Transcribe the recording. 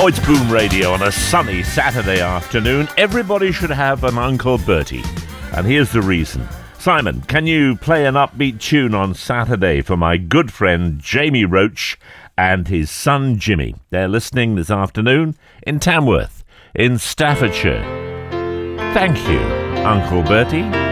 Oh, it's Boom Radio on a sunny Saturday afternoon. Everybody should have an Uncle Bertie. And here's the reason. Simon, can you play an upbeat tune on Saturday for my good friend Jamie Roach and his son Jimmy? They're listening this afternoon in Tamworth, in Staffordshire. Thank you, Uncle Bertie.